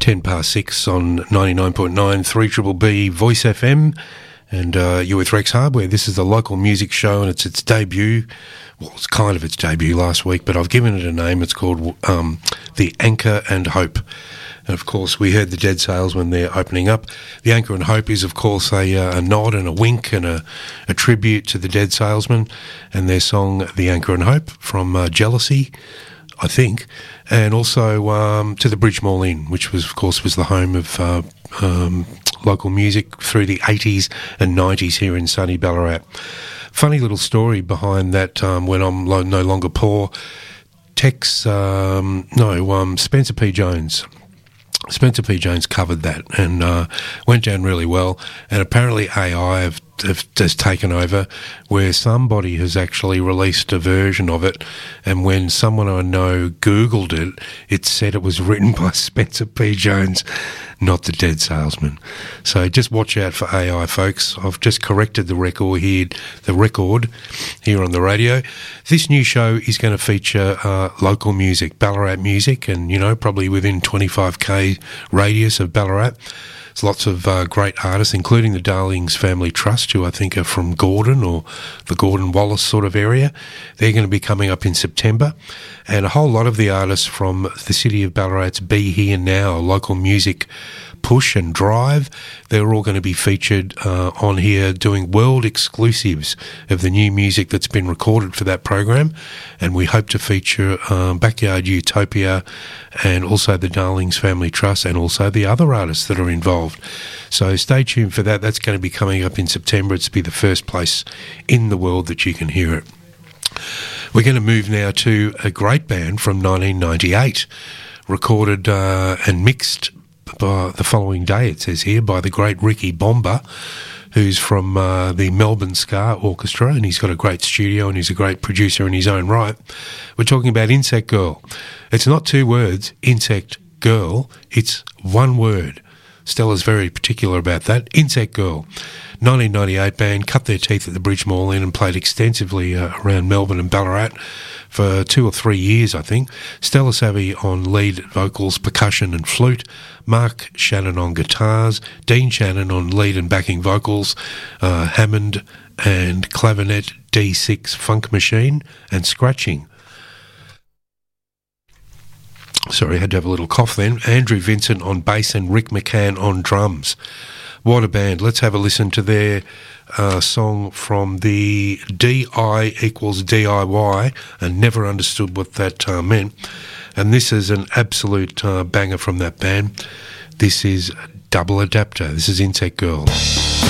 10 past 6 on 99.9 3BBB Voice FM, and you're with Rex Hardware. This is the local music show, and it's its debut. Well, it's kind of its debut last week, but I've given it a name. It's called The Anchor and Hope. And, of course, we heard the Dead Salesmen there opening up. The Anchor and Hope is, of course, a nod and a wink and a tribute to the Dead Salesmen and their song The Anchor and Hope from Jealousy, I think, and also to the Bridge Mall Inn, which was, of course, was the home of local music through the 80s and 90s here in sunny Ballarat. Funny little story behind that. When I'm no longer poor, Spencer P. Jones. Spencer P. Jones covered that and went down really well. And apparently AI has taken over, where somebody has actually released a version of it, and when someone I know Googled it, it said it was written by Spencer P. Jones, not the Dead Salesman. So just watch out for AI, folks. I've just corrected the record here on the radio. This new show is going to feature local music, Ballarat music, and, you know, probably within 25k radius of Ballarat. There's lots of great artists, including the Darlings Family Trust, who I think are from Gordon or the Gordon-Wallace sort of area. They're going to be coming up in September. And a whole lot of the artists from the city of Ballarat's Be Here Now local music push and drive, they're all going to be featured on here doing world exclusives of the new music that's been recorded for that program. And we hope to feature Backyard Utopia and also the Darlings Family Trust and also the other artists that are involved. So stay tuned for that. That's going to be coming up in September. It's to be the first place in the world that you can hear it. We're going to move now to a great band from 1998, recorded and mixed by the following day, it says here, by the great Ricky Bomba, who's from the Melbourne Ska Orchestra, and he's got a great studio and he's a great producer in his own right. We're talking about Insect Girl. It's not two words, Insect Girl, it's one word. Stella's very particular about that. Insect Girl. 1998 band, cut their teeth at the Bridge Mall Inn and played extensively around Melbourne and Ballarat for 2 or 3 years, I think. Stella Savvy on lead vocals, percussion and flute. Mark Shannon on guitars. Dean Shannon on lead and backing vocals. Hammond and clavinet, D6 funk machine and scratching. Sorry, I had to have a little cough then. Andrew Vincent on bass and Rick McCann on drums. What a band. Let's have a listen to their song from the DI equals DIY, and never understood what that meant. And this is an absolute banger from that band. This is Double Adapter. This is Insect Girl.